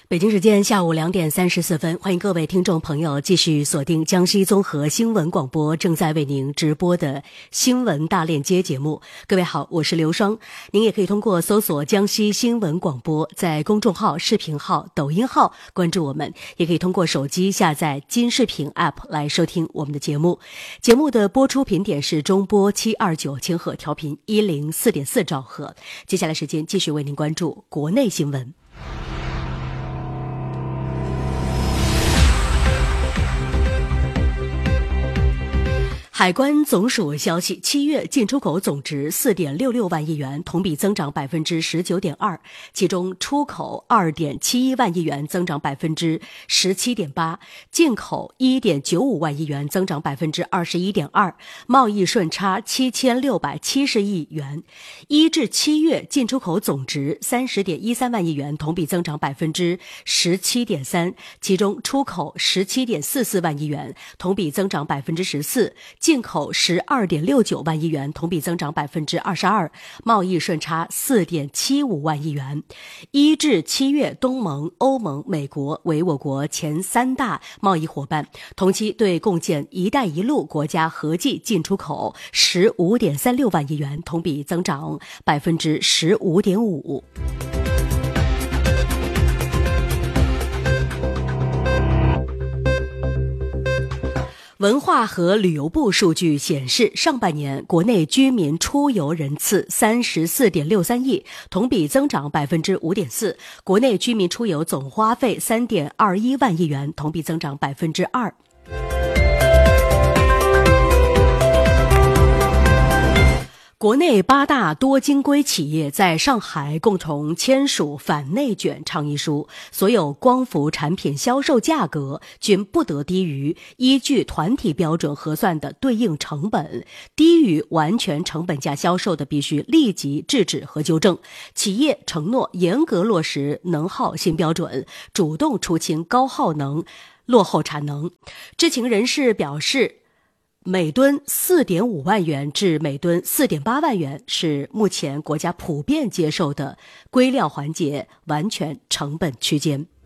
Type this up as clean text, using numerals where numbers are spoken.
北京时间下午2点34分，欢迎各位听众朋友继续锁定江西综合新闻广播正在为您直播的新闻大链接节目。各位好，我是刘双。您也可以通过搜索江西新闻广播，在公众号、视频号、抖音号关注我们，也可以通过手机下载金视频 App 来收听我们的节目。节目的播出频点是中波729千赫调频104.4兆赫。接下来时间继续为您关注国内新闻。海关总署消息，7月进出口总值4.66万亿元，同比增长19.2%，其中出口2.71万亿元，增长17.8%，进口1.95万亿元，增长21.2%，贸易顺差7670亿元。1至7月进出口总值30.13万亿元，同比增长17.3%，其中出口17.44万亿元，同比增长14%。进口12.69万亿元，同比增长22%，贸易顺差4.75万亿元。1至7月，东盟、欧盟、美国为我国前3大贸易伙伴，同期对共建“一带一路”国家合计进出口15.36万亿元，同比增长15.5%。文化和旅游部数据显示，上半年国内居民出游人次34.63亿，同比增长5.4%，国内居民出游总花费3.21万亿元，同比增长2%。国内8大多晶硅企业在上海共同签署反内卷倡议书，所有光伏产品销售价格均不得低于依据团体标准核算的对应成本，低于完全成本价销售的必须立即制止和纠正。企业承诺严格落实能耗新标准，主动出清高耗能、落后产能。知情人士表示，每吨4.5万元至每吨4.8万元是目前国家普遍接受的硅料环节完全成本区间。